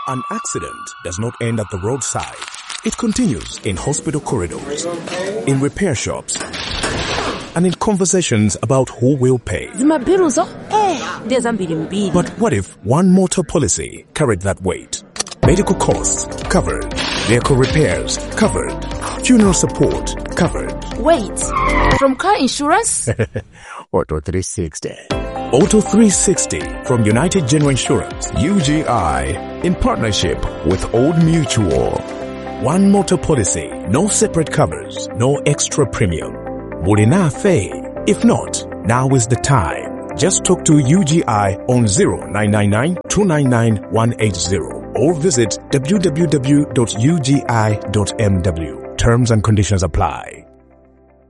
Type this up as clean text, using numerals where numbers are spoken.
An accident does not end at the roadside. It continues in hospital corridors, in repair shops, and in conversations about who will pay. But what if one motor policy carried that weight? Medical costs covered. Vehicle repairs covered. Funeral support covered. Wait, from car insurance? Auto 360. Auto 360 from United General Insurance, UGI, in partnership with Old Mutual. One motor policy, no separate covers, no extra premium. Bulinafe. If not, now is the time. Just talk to UGI on 0999 299 180 or visit www.ugi.mw. Terms and conditions apply.